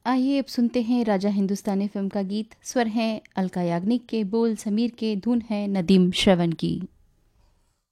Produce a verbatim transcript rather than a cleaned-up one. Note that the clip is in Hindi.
आइए अब सुनते हैं राजा हिंदुस्तानी फिल्म का गीत। स्वर हैं अलका याग्निक के, बोल समीर के, धुन है नदीम श्रवण की।